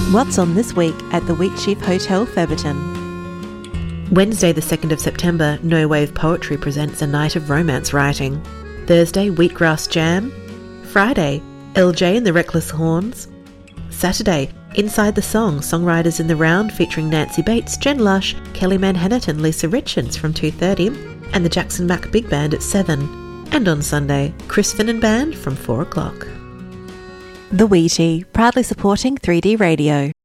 What's on this week at the Wheatsheaf Hotel, Featherton? Wednesday the 2nd of September, No Wave Poetry presents a night of romance writing. Thursday, Wheatgrass Jam. Friday, LJ and the Reckless Horns. Saturday, Inside the Song, Songwriters in the Round featuring Nancy Bates, Jen Lush, Kelly Manhattan, Lisa Richards from 2:30 and the Jackson Mack Big Band at 7. And on Sunday, Chris Finn and Band from 4 o'clock. The Wheatie, proudly supporting 3D Radio.